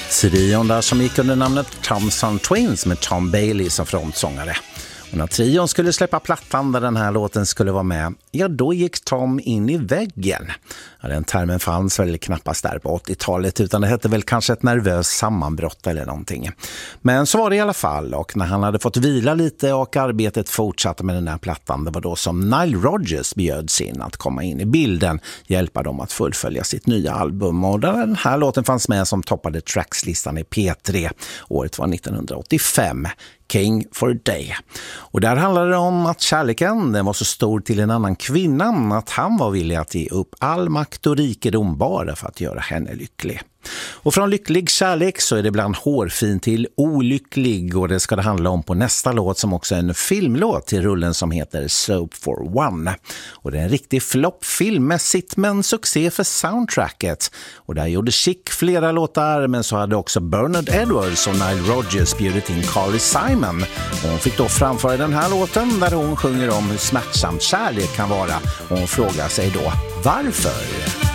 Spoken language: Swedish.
Trion där som gick under namnet Thompson Twins med Tom Bailey som frontsångare. Och när trion skulle släppa plattan där den här låten skulle vara med, ja då gick Tom in i väggen. Ja, den termen fanns väl knappast där på 80-talet utan det hette väl kanske ett nervöst sammanbrott eller någonting. Men så var det i alla fall och när han hade fått vila lite och arbetet fortsatte med den här plattan, det var då som Nile Rodgers bjöds in att komma in i bilden, hjälpa dem att fullfölja sitt nya album. Och den här låten fanns med som toppade trackslistan i P3. Året var 1985. King for a Day. Och där handlade det om att kärleken den var så stor till en annan kvinna att han var villig att ge upp all makt och rikedom bara för att göra henne lycklig. Och från lycklig kärlek så är det ibland hårfin till olycklig och det ska det handla om på nästa låt som också är en filmlåt till rullen som heter Soap for One. Och det är en riktig flopp filmmässigt men succé för soundtracket. Och där gjorde Chic flera låtar men så hade också Bernard Edwards och Nile Rodgers bjudit in Carly Simon. Och hon fick då framföra den här låten där hon sjunger om hur smärtsamt kärlek kan vara och hon frågar sig då varför?